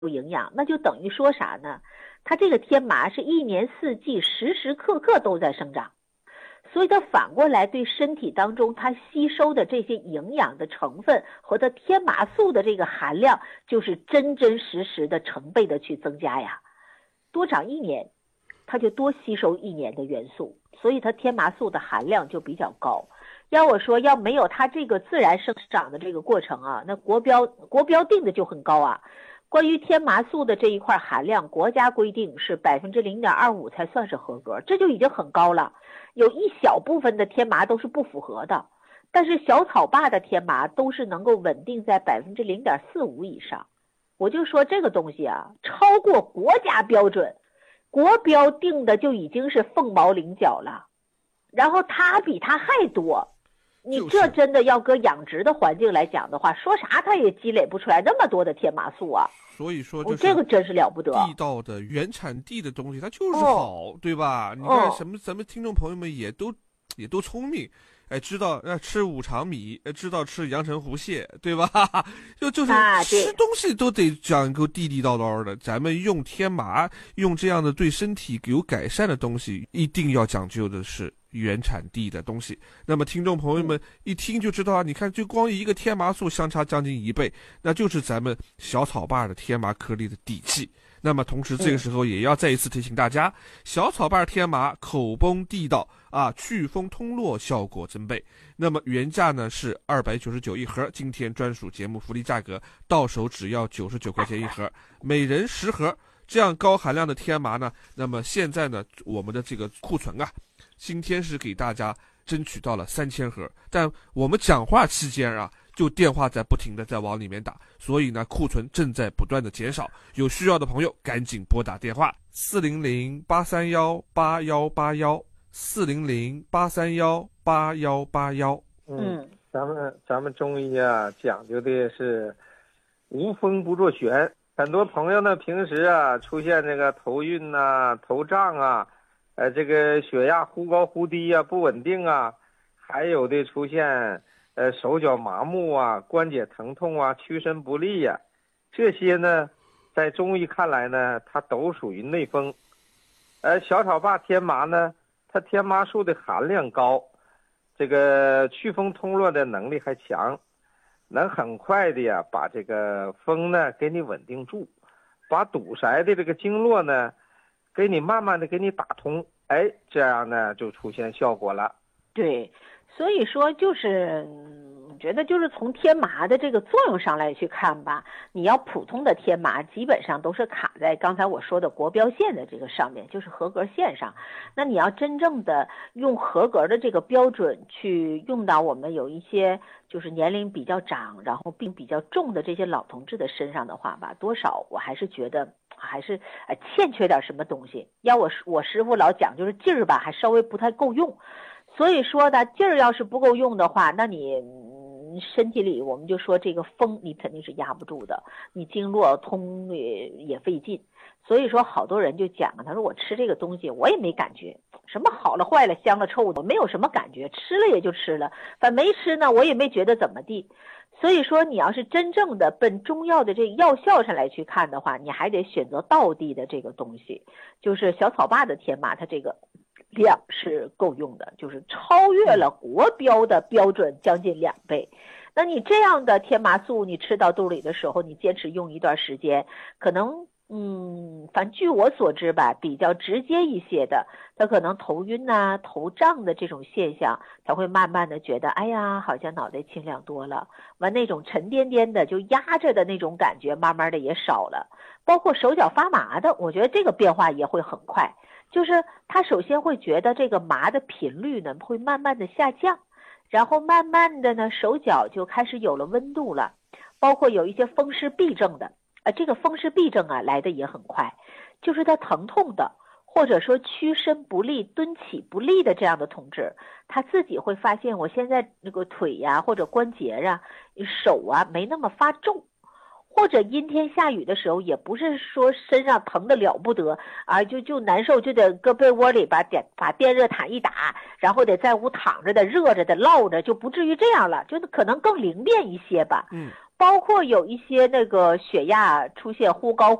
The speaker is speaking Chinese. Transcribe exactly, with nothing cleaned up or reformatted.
营养，那就等于说啥呢？它这个天麻是一年四季时时刻刻都在生长，所以它反过来对身体当中它吸收的这些营养的成分和它天麻素的这个含量，就是真真实实的成倍的去增加呀。多长一年，它就多吸收一年的元素，所以它天麻素的含量就比较高。要我说，要没有它这个自然生长的这个过程啊，那国标国标定的就很高啊。关于天麻素的这一块含量，国家规定是百分之零点二五才算是合格，这就已经很高了。有一小部分的天麻都是不符合的，但是小草坝的天麻都是能够稳定在百分之零点四五以上。我就说这个东西啊，超过国家标准，国标定的就已经是凤毛麟角了，然后它比它还多。你这真的要搁养殖的环境来讲的话，说啥它也积累不出来那么多的天麻素啊。 所以说， 这个真是了不得。 地道的原产地的东西，它就是好，哦、对吧？你看什么，咱们听众朋友们也都也都聪明，哎，知道要吃五常米，知道吃阳澄湖蟹，对吧？就就是吃东西都得讲究地地道道的。咱们用天麻，用这样的对身体有改善的东西，一定要讲究的是原产地的东西。那么听众朋友们一听就知道啊，你看就光一个天麻素相差将近一倍，那就是咱们小草坝的天麻颗粒的底气。那么同时这个时候也要再一次提醒大家，小草坝天麻口崩地道啊，祛风通络效果增倍。那么原价呢是二百九十九一盒，今天专属节目福利价格，到手只要九十九块钱一盒，每人十盒。这样高含量的天麻呢，那么现在呢我们的这个库存啊，今天是给大家争取到了三千盒，但我们讲话期间啊，就电话在不停的在往里面打，所以呢库存正在不断的减少，有需要的朋友赶紧拨打电话四零零八三幺八幺八幺四零零八三幺八幺八幺。 嗯，咱们咱们中医啊讲究的是无风不作旋。很多朋友呢平时啊出现这个头晕啊、头胀啊，呃这个血压忽高忽低啊、不稳定啊，还有的出现呃手脚麻木啊、关节疼痛啊、屈伸不利呀、啊，这些呢在中医看来呢它都属于内风。而小草坝天麻呢，它天麻素的含量高，这个祛风通络的能力还强，能很快的呀把这个风呢给你稳定住，把堵塞的这个经络呢给你慢慢的给你打通，哎，这样呢就出现效果了。 对，所以说就是我觉得就是从天麻的这个作用上来去看吧，你要普通的天麻基本上都是卡在刚才我说的国标线的这个上面，就是合格线上。那你要真正的用合格的这个标准去用到我们有一些就是年龄比较长然后病比较重的这些老同志的身上的话吧，多少我还是觉得还是呃欠缺点什么东西。要我我师傅老讲就是劲儿吧还稍微不太够用，所以说呢劲儿要是不够用的话，那你身体里我们就说这个风你肯定是压不住的，你经络通也也费劲。所以说好多人就讲他说我吃这个东西我也没感觉，什么好了坏了香了臭的我没有什么感觉，吃了也就吃了，反正没吃呢我也没觉得怎么地。所以说你要是真正的奔中药的这个药效上来去看的话，你还得选择道地的这个东西，就是小草坝的天麻它这个量是够用的，就是超越了国标的标准将近两倍。那你这样的天麻素你吃到肚里的时候，你坚持用一段时间，可能嗯，反正据我所知吧，比较直接一些的，他可能头晕啊、头胀的这种现象，他会慢慢的觉得，哎呀，好像脑袋清亮多了，完那种沉甸甸的就压着的那种感觉，慢慢的也少了。包括手脚发麻的，我觉得这个变化也会很快，就是他首先会觉得这个麻的频率呢会慢慢的下降，然后慢慢的呢手脚就开始有了温度了，包括有一些风湿痹症的。啊，这个风湿痹症啊来的也很快，就是他疼痛的或者说屈伸不利、蹲起不利的这样的同志，他自己会发现我现在那个腿呀或者关节啊、手啊没那么发重，或者阴天下雨的时候也不是说身上疼的了不得啊，就就难受，就得搁被窝里把电把电热毯一打，然后得在屋躺着的热着的烙着，就不至于这样了，就可能更灵便一些吧。 嗯。 包括有一些那个血压出现忽高